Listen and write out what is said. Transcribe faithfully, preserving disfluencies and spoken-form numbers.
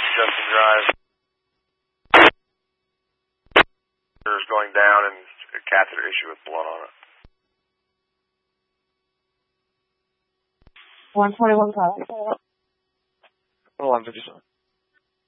Justin Drive. There's going down and a catheter issue with blood on it. one twenty-one, call. one fifty-seven.